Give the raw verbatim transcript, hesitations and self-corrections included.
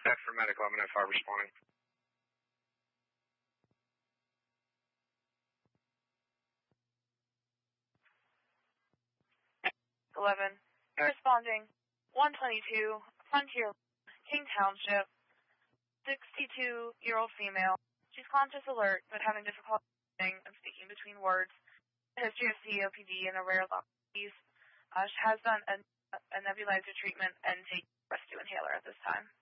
contact for medical. I'm going to have five responding. eleven. You're responding. one twenty-two, Frontier, King Township, sixty-two-year-old female. She's conscious alert, but having difficulty and speaking between words. A history of C O P D and a rare lung disease. Uh, she has done a, a nebulizer treatment and taken a rescue inhaler at this time.